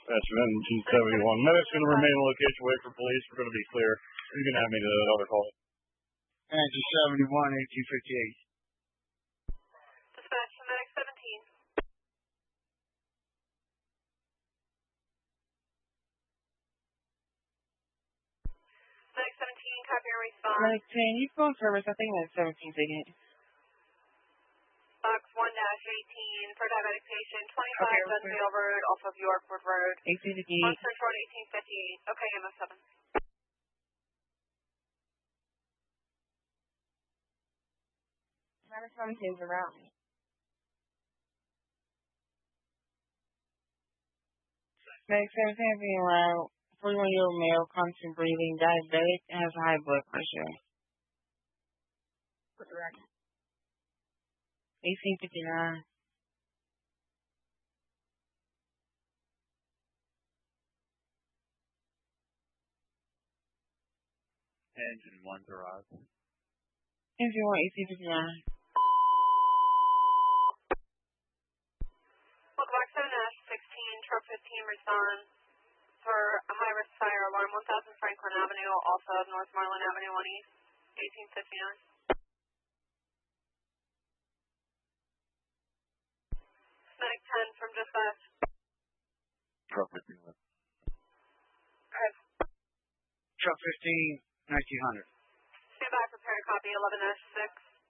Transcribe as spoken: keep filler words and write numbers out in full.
That's nineteen seventy-one. Medic's going to remain in location, wait for police. We're going to be clear. He's going to have me to that other call. nineteen seventy-one, eighteen fifty-eight. Dispatch to Medic seventeen. Medic seventeen, copy and response. Medic ten, you phone service. I think that's seventeen taking it. Box one dash eighteen for diabetic patient, twenty-five Okay, Dunsdale Road off of Yorkwood Road. eighteen fifty-eight. Monster Road, eighteen fifty-eight. Okay, M S seven. Medic seventeen is around me. Medic seventeen being around. forty-one-year-old male, constant breathing, diabetic, and has high blood pressure. What's the record? eighteen fifty-nine. Engine one arrived. Engine one, eighteen fifty-nine. Local box seven dash sixteen, truck fifteen respond for a high-risk fire alarm, one thousand Franklin Avenue, also North Marlin Avenue, one East, eighteen fifty-nine. Medic ten from dispatch. Truck fifteen. Okay. Truck fifteen, nineteen hundred. Stand by, prepare copy, eleven dash six.